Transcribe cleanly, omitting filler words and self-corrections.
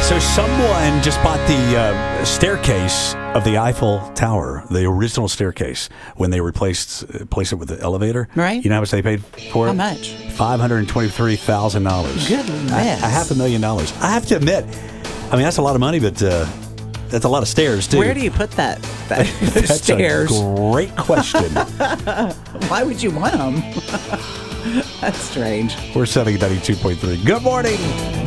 So someone just bought the staircase of the Eiffel Tower, the original staircase, when they replaced it with the elevator. Right. You know how much they paid for it? How much? $523,000. Goodness. $500,000. I have to admit, I mean, that's a lot of money, but that's a a lot of stairs, too. Where do you put that That's stairs? a great question. Why would you want them? That's strange. We're 792.3. Good morning.